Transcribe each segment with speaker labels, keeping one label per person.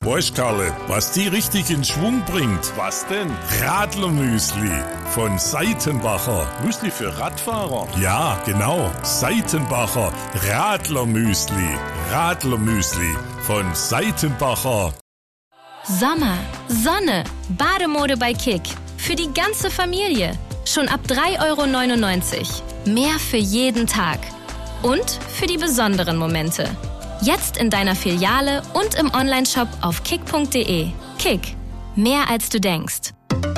Speaker 1: Weißt Karle, was die richtig in Schwung bringt? Was denn? Radlermüsli von Seitenbacher.
Speaker 2: Müsli für Radfahrer?
Speaker 1: Ja, genau. Seitenbacher Radlermüsli. Radlermüsli von Seitenbacher.
Speaker 3: Sommer, Sonne, Bademode bei Kick. Für die ganze Familie. Schon ab 3,99 €. Mehr für jeden Tag. Und für die besonderen Momente. Jetzt in deiner Filiale und im Onlineshop auf kick.de. Kick. Mehr als du denkst.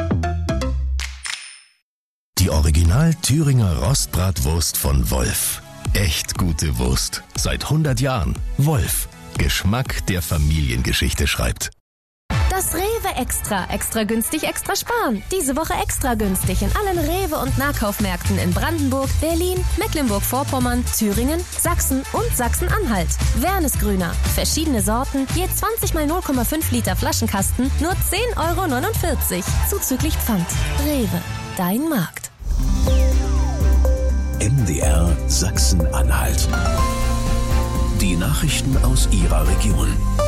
Speaker 4: Die Original Thüringer Rostbratwurst von Wolf. Echt gute Wurst. Seit 100 Jahren. Wolf. Geschmack, der Familiengeschichte schreibt.
Speaker 5: Das Rewe Extra. Extra günstig, extra sparen. Diese Woche extra günstig in allen Rewe- und Nahkaufmärkten in Brandenburg, Berlin, Mecklenburg-Vorpommern, Thüringen, Sachsen und Sachsen-Anhalt. Wernesgrüner. Verschiedene Sorten, je 20 mal 0,5 Liter Flaschenkasten, nur 10,49 €. Zuzüglich Pfand. Rewe. Dein Markt.
Speaker 6: MDR Sachsen-Anhalt. Die Nachrichten aus Ihrer Region.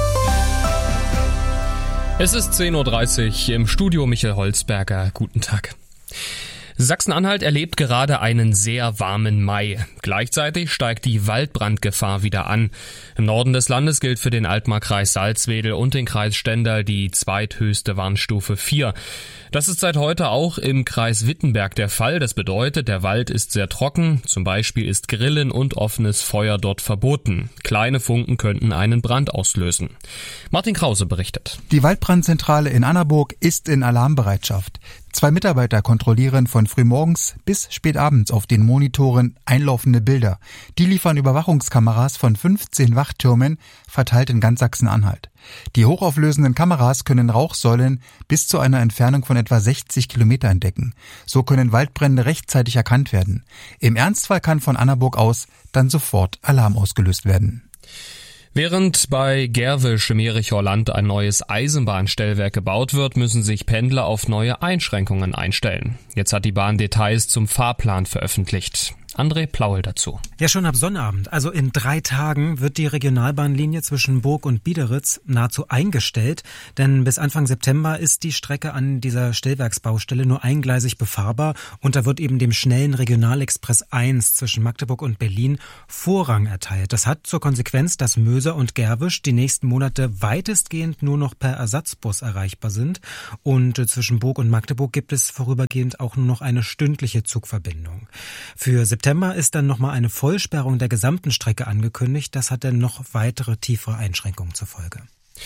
Speaker 7: Es ist 10:30 Uhr im Studio Michael Holzberger. Guten Tag. Sachsen-Anhalt erlebt gerade einen sehr warmen Mai. Gleichzeitig steigt die Waldbrandgefahr wieder an. Im Norden des Landes gilt für den Altmark-Kreis Salzwedel und den Kreis Stendal die zweithöchste Warnstufe 4. Das ist seit heute auch im Kreis Wittenberg der Fall. Das bedeutet, der Wald ist sehr trocken. Zum Beispiel ist Grillen und offenes Feuer dort verboten. Kleine Funken könnten einen Brand auslösen. Martin Krause berichtet.
Speaker 8: Die Waldbrandzentrale in Annaburg ist in Alarmbereitschaft. 2 Mitarbeiter kontrollieren von frühmorgens bis spätabends auf den Monitoren einlaufende Bilder. Die liefern Überwachungskameras von 15 Wachtürmen, verteilt in ganz Sachsen-Anhalt. Die hochauflösenden Kameras können Rauchsäulen bis zu einer Entfernung von etwa 60 Kilometer entdecken. So können Waldbrände rechtzeitig erkannt werden. Im Ernstfall kann von Annaburg aus dann sofort Alarm ausgelöst werden.
Speaker 7: Während bei Gerwisch im Jerichower Land ein neues Eisenbahnstellwerk gebaut wird, müssen sich Pendler auf neue Einschränkungen einstellen. Jetzt hat die Bahn Details zum Fahrplan veröffentlicht. André Plaul dazu.
Speaker 9: Ja, schon ab Sonnabend, also in 3 Tagen, wird die Regionalbahnlinie zwischen Burg und Biederitz nahezu eingestellt. Denn bis Anfang September ist die Strecke an dieser Stellwerksbaustelle nur eingleisig befahrbar. Und da wird eben dem schnellen Regionalexpress 1 zwischen Magdeburg und Berlin Vorrang erteilt. Das hat zur Konsequenz, dass Möser und Gerwisch die nächsten Monate weitestgehend nur noch per Ersatzbus erreichbar sind. Und zwischen Burg und Magdeburg gibt es vorübergehend auch nur noch eine stündliche Zugverbindung. Für September ist dann nochmal eine Vollsperrung der gesamten Strecke angekündigt. Das hat dann noch weitere tiefere Einschränkungen zur Folge.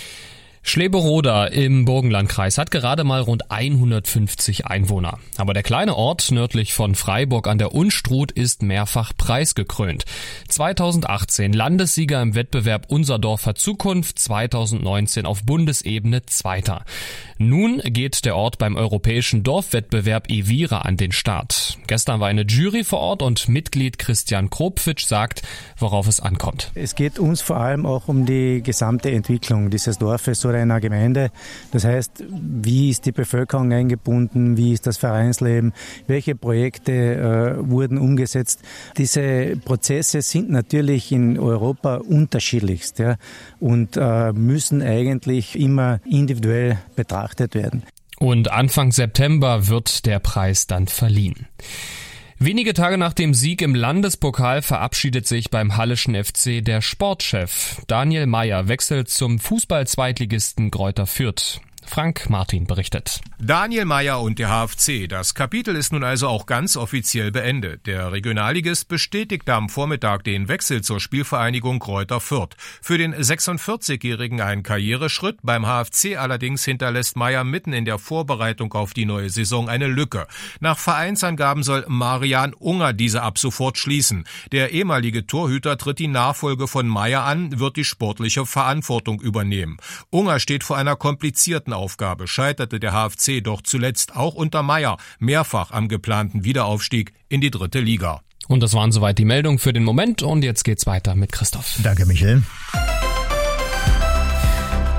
Speaker 7: Schleberoda im Burgenlandkreis hat gerade mal rund 150 Einwohner. Aber der kleine Ort nördlich von Freiburg an der Unstrut ist mehrfach preisgekrönt. 2018 Landessieger im Wettbewerb Unser Dorf hat Zukunft, 2019 auf Bundesebene Zweiter. Nun geht der Ort beim europäischen Dorfwettbewerb Evira an den Start. Gestern war eine Jury vor Ort und Mitglied Christian Kropfitsch sagt, worauf es ankommt.
Speaker 10: Es geht uns vor allem auch um die gesamte Entwicklung dieses Dorfes oder einer Gemeinde. Das heißt, wie ist die Bevölkerung eingebunden, wie ist das Vereinsleben, welche Projekte wurden umgesetzt. Diese Prozesse sind natürlich in Europa unterschiedlichst, ja, und müssen eigentlich immer individuell betrachtet werden.
Speaker 7: Und Anfang September wird der Preis dann verliehen. Wenige Tage nach dem Sieg im Landespokal verabschiedet sich beim Halleschen FC der Sportchef. Daniel Meyer wechselt zum Fußball-Zweitligisten Greuther Fürth. Frank Martin berichtet.
Speaker 11: Daniel Meyer und der HFC. Das Kapitel ist nun also auch ganz offiziell beendet. Der Regionalligist bestätigte am Vormittag den Wechsel zur Spielvereinigung Greuther Fürth. Für den 46-Jährigen ein Karriereschritt. Beim HFC allerdings hinterlässt Meyer mitten in der Vorbereitung auf die neue Saison eine Lücke. Nach Vereinsangaben soll Marian Unger diese ab sofort schließen. Der ehemalige Torhüter tritt die Nachfolge von Meyer an, wird die sportliche Verantwortung übernehmen. Unger steht vor einer komplizierten Aufgabe, scheiterte der HFC doch zuletzt auch unter Meyer mehrfach am geplanten Wiederaufstieg in die 3. Liga.
Speaker 7: Und das waren soweit die Meldungen für den Moment und jetzt geht's weiter mit Christoph.
Speaker 12: Danke, Michael.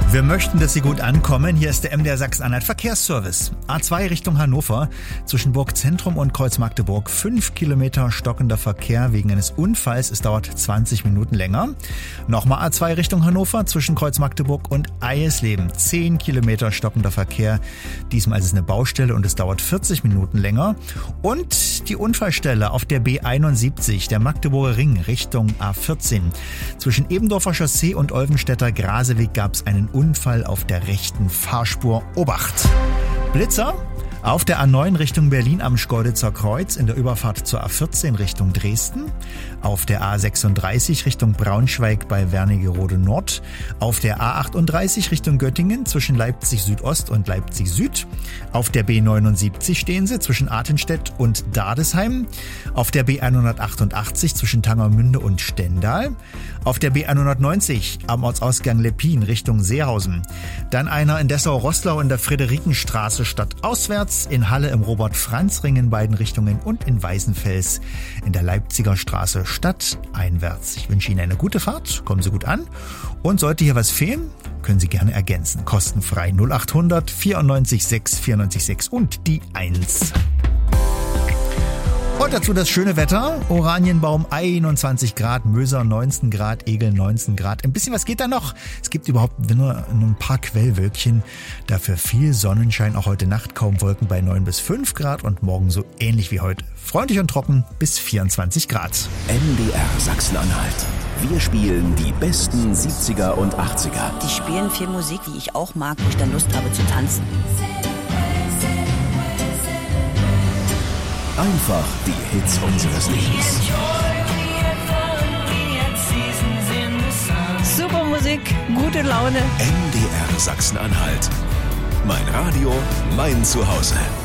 Speaker 2: Wir möchten, dass Sie gut ankommen. Hier ist der MDR Sachsen-Anhalt Verkehrsservice. A2 Richtung Hannover, zwischen Burgzentrum und Kreuz Magdeburg. 5 Kilometer stockender Verkehr wegen eines Unfalls. Es dauert 20 Minuten länger. Nochmal A2 Richtung Hannover, zwischen Kreuz Magdeburg und Eilsleben. 10 Kilometer stockender Verkehr. Diesmal ist es eine Baustelle und es dauert 40 Minuten länger. Und die Unfallstelle auf der B71, der Magdeburger Ring Richtung A14. Zwischen Ebendorfer Chaussee und Olvenstädter Graseweg gab es einen Unfall auf der rechten Fahrspur. Obacht! Blitzer auf der A9 Richtung Berlin am Schkeuditzer Kreuz in der Überfahrt zur A14 Richtung Dresden. Auf der A36 Richtung Braunschweig bei Wernigerode Nord. Auf der A38 Richtung Göttingen zwischen Leipzig Südost und Leipzig Süd. Auf der B79 stehen sie zwischen Artenstedt und Dardesheim. Auf der B188 zwischen Tangermünde und Stendal. Auf der B190 am Ortsausgang Leppin Richtung Seehausen. Dann einer in Dessau-Roßlau in der Friederikenstraße stadtauswärts. In Halle im Robert-Franz-Ring in beiden Richtungen und in Weißenfels in der Leipziger Straße stadteinwärts. Ich wünsche Ihnen eine gute Fahrt, kommen Sie gut an und sollte hier was fehlen, können Sie gerne ergänzen. Kostenfrei 0800 94 6 94 6 und die 1. Und dazu das schöne Wetter. Oranienbaum 21 Grad, Möser 19 Grad, Egel 19 Grad. Ein bisschen was geht da noch. Es gibt überhaupt nur ein paar Quellwölkchen. Dafür viel Sonnenschein. Auch heute Nacht kaum Wolken bei 9 bis 5 Grad und morgen so ähnlich wie heute. Freundlich und trocken bis 24 Grad.
Speaker 6: MDR Sachsen-Anhalt. Wir spielen die besten 70er und 80er.
Speaker 12: Die spielen viel Musik, die ich auch mag, wo ich dann Lust habe zu tanzen.
Speaker 6: Einfach die Hits unseres Lebens.
Speaker 12: Super Musik, gute Laune.
Speaker 6: MDR Sachsen-Anhalt. Mein Radio, mein Zuhause.